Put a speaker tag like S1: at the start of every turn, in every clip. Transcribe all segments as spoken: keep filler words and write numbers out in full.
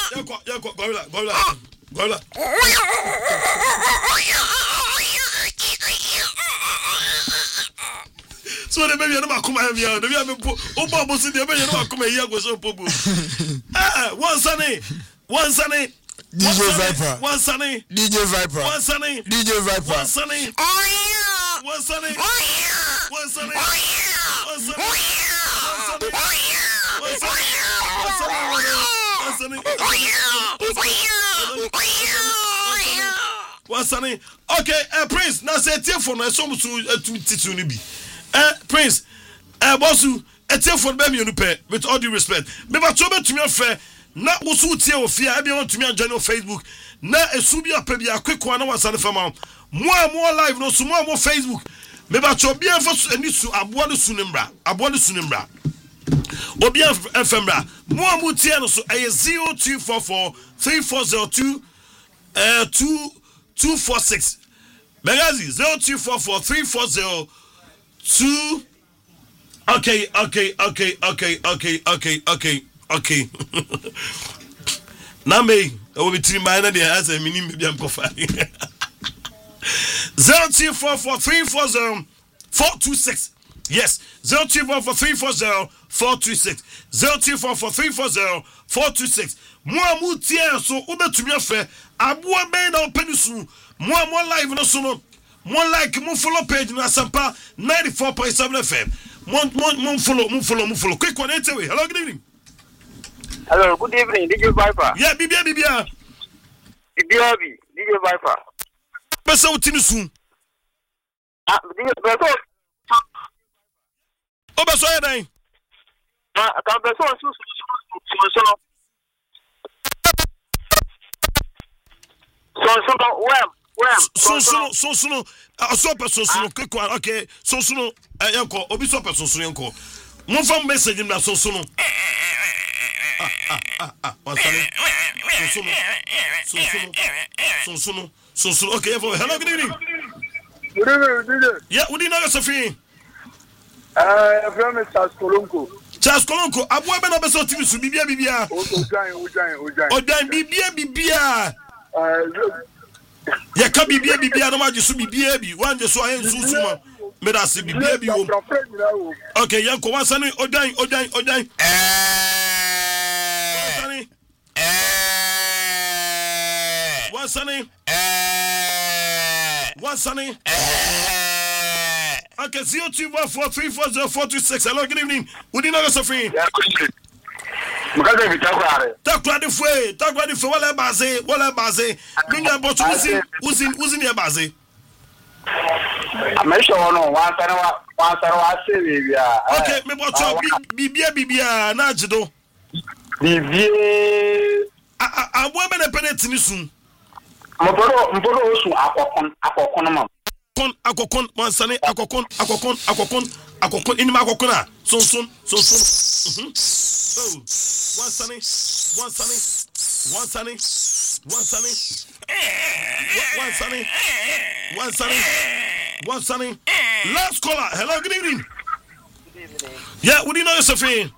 S1: Yako, yako, gorilla, gorilla, gorilla. So the baby no come here, the baby po, o babo si the baby no come here go so popo. Ah, one sunny, one sunny.
S2: D J Viper.
S1: One sunny.
S2: D J Viper.
S1: One sunny.
S2: D J Viper.
S1: One sunny. Oh yeah. One sunny. Oh yeah. One sunny. Oh yeah. One sunny. Oh yeah. One sunny. One sunny. One sunny. One sunny. Okay, uh, Prince, now say telephone na so much to titu ni bi. Eh, Prince, eh, bossu, a telephone baby you pay with all due respect. Me ba chobe to me affair. Na wosu tie ofia e be want to me join on Facebook na esu bi apa bi akwekwa na wasane fama mo mo live no so mo mo Facebook me ba cho bi anfa ani su abo no su nimbra abo no su nimbra obi anfembra mo mo tie no so e zero two four four three four zero two uh two two four six Megazi zero two four four three four zero two. Okay, okay, okay, okay, okay, okay, okay. Okay. Now me, I will be three minor there as a minimum maybe I'm coffee. Zero two four four three four zero four two six. Yes, zero two four four three four zero four two six. Zero two four four three four zero four two six. Moi mutia so ube to me affair. Abuwa be na open su. Moi more live no so no. More like mo follow page na Sampa ninety-four point seven F M. Mon mon mon follow, mon follow, mon follow. Quick one anyway. Hello, good evening.
S3: Hello, good evening, D J Viper.
S1: Yeah, Bibia, Bibia.
S3: Bibia, D J Viper.
S1: Pesa utinisu.
S3: Ah, D J Viper.
S1: Oba so ya dai.
S3: Ah, ka beso su su su su. So so wem, wem.
S1: So so so so. Ah, so person so quick one. Okay, so so no. Eh, yanko, obi so person so yanko. Mo fam message na so so no. Ah, ah, ah, ah, what's that? So, so, so, so, so, so, okay, hello, good evening.
S3: Good evening, D J.
S1: Yeah, what do you know, Sophie?
S3: Uh, from Charles Kolonko.
S1: Charles Kolonko, I'm going to be so to be Bibia, Bibia.
S3: Ojan, Ojan, Ojan.
S1: Ojan, Bibia, Bibia. Yeah, can Bibia, Bibia, no matter to be baby. One just so I am Susuma. May I say Bibia? Okay, Yanko, what's on Ojan, Ojan, Ojan? What's her name? What's her name? Okay, zero two one four three four zero four two six. Hello, good evening. Would you know Sophie?
S3: Yeah, good evening. Because if you talk about it,
S1: talk about the way, talk about the way. What about say? What about say? Bring your bottle. Who's in? Who's in? Who's in your base?
S3: I'm sure no. Once I once I say baby.
S1: Okay, me bottle. Bibia, Bibia, Najido.
S3: Bibia.
S1: I I want me to penetrate me soon.
S3: Mporo mporo osu akokon akokon ma
S1: kon akokon wansane akokon akokon akokon akokon inima akokon a son son son son mhm oh wansane wansane wansane wansane wansane wansane wansane last caller. Hello, good evening.
S3: Good evening.
S1: Yeah, what do you know, Sophie?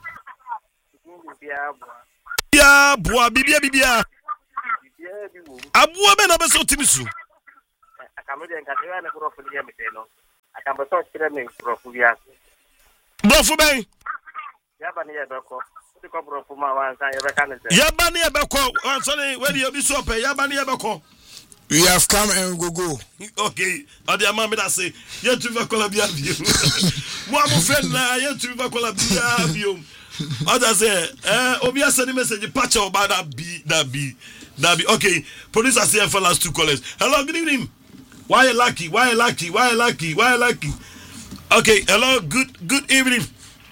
S1: Yeah, boy, bibia bibia. Abuwa be na be so timisu.
S3: Akamode nkatira na profu ya miteno. Akamboso kire me profu ya.
S1: Profu be.
S3: Yaba ni yebeko. Tiko profu ma wansa yebeka ne se.
S1: Yaba ni yebeko. Ansane we di obi so pe yaba ni yebeko.
S2: We have come and go go.
S1: Okay. Odi ama me da say, ye tu va kola bia bio. Mo am friend na ye tu va kola bia bio. Oda say, eh obi asani message patch about that be that be. That be okay. Producer say for last two callers. Hello, good evening. Why you lucky? Why you lucky? Why you lucky? Why you lucky? Okay, hello, good good evening.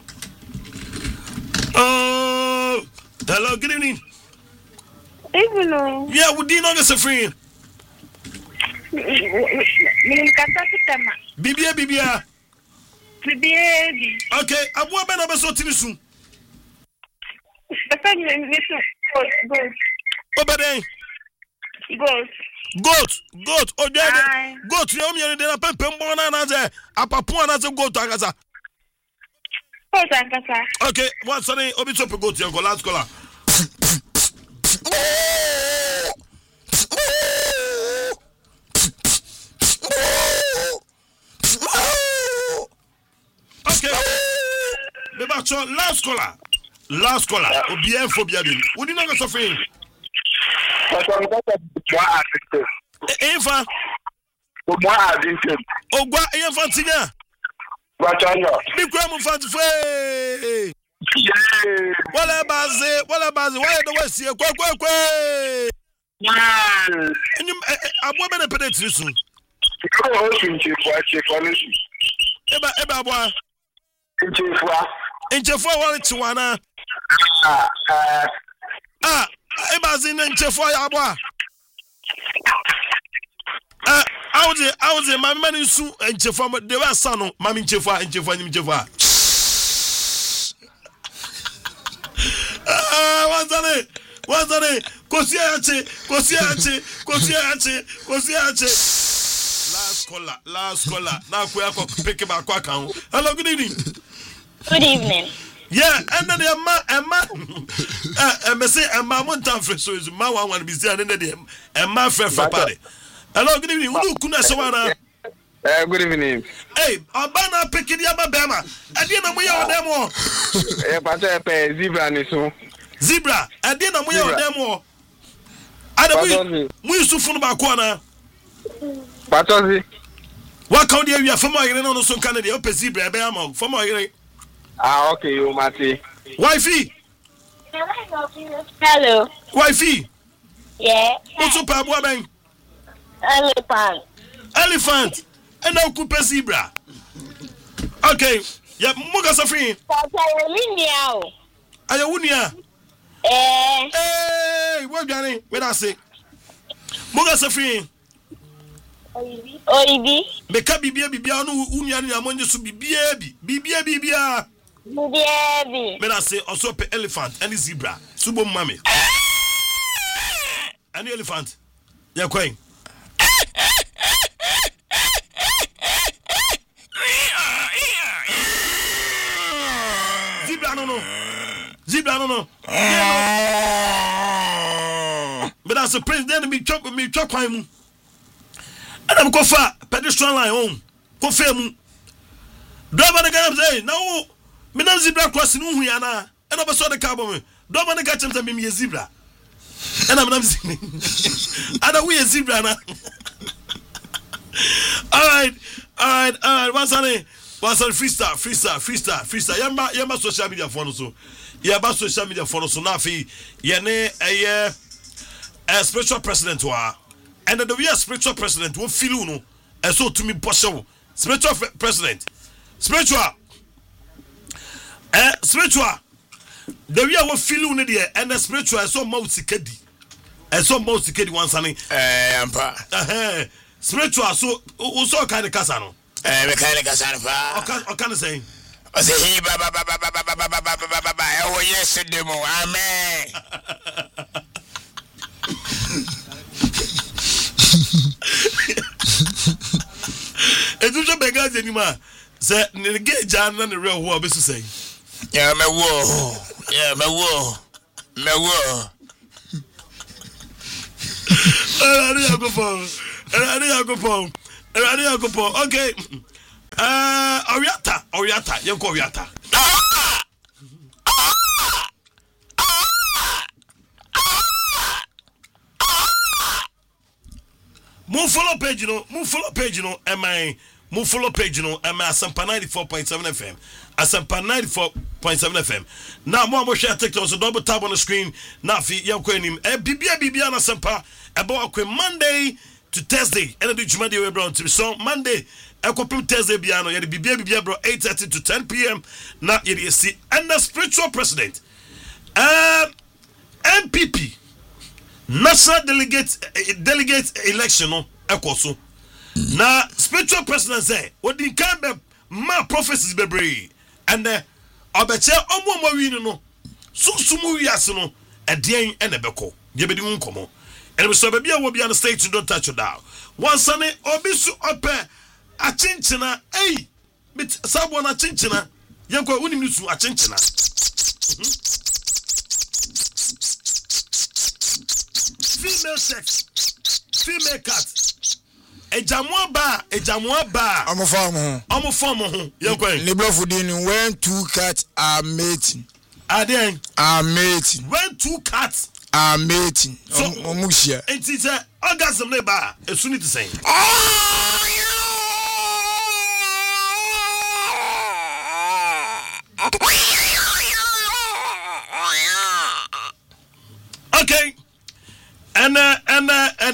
S1: Oh, hello, good evening.
S4: Evening.
S1: Yeah, we didn't know this a friend. Bibia, Bibia.
S4: Bibia.
S1: Okay, I'm going to be so tinisu. Obade.
S4: Goat.
S1: Goat, goat. Oh, yeah. Goat. You know, they are pepper bona na ze. Apapu na ze goat agaza.
S4: Goat agaza.
S1: Okay, what's the name? Obi chop goat. You go last caller. Mebacho last caller. Last caller. Obi enfo bia bi. Wodi na so fe. Efa.
S3: Ogwa adinse.
S1: Ogwa efa tinya.
S3: Bachanya.
S1: Ni kwa mu fanti fe. Wala baze, wala baze. Why the west here? Kwe kwe kwe.
S3: Man.
S1: Enyum abo be na pedetri su.
S3: Ko ho sinche kwa che kwa ni.
S1: Eba eba abo.
S3: Nchefua.
S1: Nchefua wale chiwana.
S3: Ah ah.
S1: Ah, eba zin nchefua ya abo. Ah, auze auze mami mani su nchefua de wa sano mami nchefua nchefua ni nchefua. Ah, wazane. Wazane. Kosia yache, kosia yache, kosia yache, kosia yache. Last caller, last caller. Now we are pick back kwa kan. Hello, good evening.
S4: Good evening.
S1: Yeah, and then the man, a man, uh, me say a man one time fresh so is man one one be say and then the a man fresh for party. Hello, good evening. Who kuna sawana?
S3: Eh, good evening.
S1: Hey, abana pick it yaba bema. Ade na mo ya odemo.
S3: Eh, pato pe zebra ni so.
S1: Zebra, ade na mo ya odemo. Ada mu mu yusufu no ba ko na.
S3: Patozi.
S1: What count there you are from my no so Canada o pe zebra e be am from my.
S3: Ah, okay, you mati.
S1: Wifey.
S4: Hello.
S1: Wifey.
S4: Yeah.
S1: What's up abo ben?
S4: Elephant.
S1: Elephant. And now coupe zebra. Okay. Yeah, muga safri.
S4: Papa Elinia.
S1: Aya wunia.
S4: Eh.
S1: Hey, what gani? Where I say? Muga safri.
S4: Oibi.
S1: Meka bibia bibia no unia ni amonje so bibia bi. Bibia bibia.
S4: Bibi.
S1: Me I say also pe elephant and zebra. Subo mame. And elephant. Ya kwen. Zebra no no. Zebra no no. But as a president me chop me chop kwan mu. And I'm go for pedestrian line home. Go fair mu. Driver the guy say, "No, me na zebra crossing hu ya na." And I saw the car me. Driver the guy tell me me zebra. And I'm not saying. I don't we a zebra na. All right. All right. All right. What's on it? What's on freestyle? Freestyle. Freestyle. Freestyle. Yamba yamba social media phone so. Yamba social media phone so na fi yene eh a spiritual president wa. And the we are spiritual president won't feel no and so to me possible spiritual president spiritual eh spiritual the we are won't feel no there and the spiritual so mouth kedi and so mouth kedi one sunny
S2: eh ampa
S1: eh spiritual so so kind of kasa no
S2: eh me kind of kasa no fa
S1: o kan o kan say
S2: o say he ba ba ba ba ba ba ba ba ba ba ba ba e wo yes demo amen.
S1: Edu jo bega jenima say ne ge jan na ne real ho obesu say
S2: yeah me wo yeah me wo me wo
S1: Ari agopon Ari agopon Ari agopon okay uh Oriata Oriata yenko Oriata Move follow page, you know. Move follow page, you know. Am I move follow page, you know. Am I Asampa ninety-four point seven F M? Asampa ninety-four point seven F M. Now, more more share TikTok. So double tap on the screen. Now, fi ya kwe nim. Eh, bibia bibia na Asampa. About kwe Monday to Thursday. And the Jumadi we bro. So Monday, I ko pim Thursday biano. Yadi bibia bibia bro. eight thirty to ten p.m. Now yadi see. And the spiritual president, um, M P P. National delegate uh, delegate election no ekoso na spiritual president say what the kind of ma prophecies bebre and the obeche omo mo wi no so sumu wi ase no edien ene beko ye bedi nkomo and we so bia wo bia na state don't touch you down one sane obi su ope a chinchina ei bit sabo na chinchina yenko woni mi su a chinchina female sex, female cat. Ejamwa ba, ejamwa ba.
S2: Omo form ho.
S1: Omo form ho. Yen kwen.
S2: Le bluff din when two cats are mating.
S1: Aden.
S2: Are mating.
S1: When two cats
S2: are mating.
S1: So
S2: omo share.
S1: Enti say orgasm ne ba, esu ni te say. Okay. And uh, and uh, and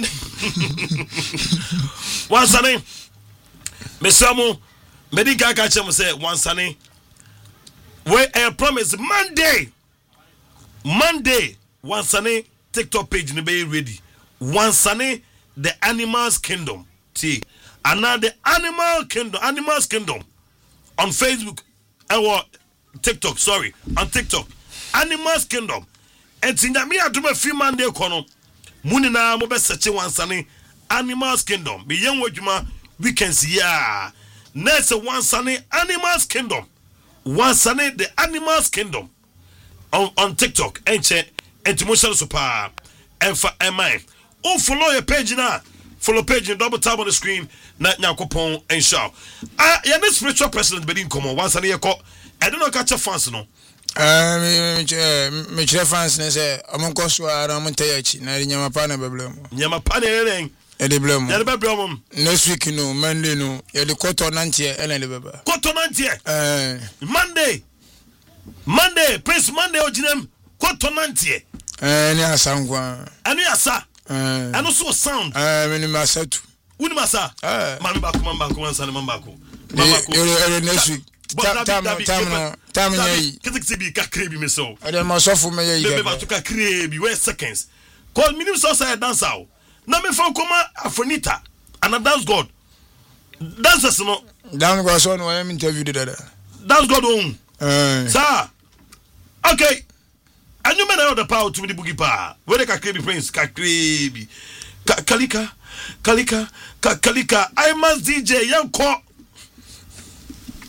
S1: one Sunday, Mesamo medical catch him say one Sunday. Where I promise Monday, Monday one Sunday TikTok page ni be ready. One Sunday the Animals Kingdom. See, and now the Animal Kingdom, Animals Kingdom on Facebook or TikTok. Sorry, on TikTok, Animals Kingdom. And tinda me aduma free Monday kono. Muni na mo be search one Sunday Animals Kingdom. Be young wajuma weekends ya. Next one Sunday Animals Kingdom. One Sunday the Animals Kingdom on on TikTok. Enche entimotion super. And for M I. Oh, follow your page now. Follow page and double tap on the screen. Na nyakopon and shout. Ah, ya the spiritual president be in come on. One Sunday you call. I don't know catch a fans no.
S2: Uh, me me me fans ne say amon koso ara amon tayachi na nyama pa na beblem
S1: nyama pa na eren
S2: e de blem
S1: ya de beblem
S2: next week no Monday no ya de koto nantie e na de beba
S1: koto nantie
S2: eh
S1: Monday Monday Prince Monday oginem koto nantie
S2: eh ni asangwa
S1: ani asa
S2: eh
S1: ano so sound
S2: eh me ni masatu
S1: uni masa
S2: eh
S1: mami ba ko mami ba ko wansa mami ba ko
S2: mama ko e next week tam tam tam tam nyai
S1: kiti bi ka krebi me so
S2: ade ma sofu me yi
S1: be ba to ka krebi we seconds call minim so say dancer na me fa koma Afonita and a dance god dancers no
S2: dance god so no am interview de dada
S1: dance god on
S2: eh
S1: sir okay and you man the power to the boogie pa where ka krebi Prince ka krebi kalika kalika kalika I must D J yanko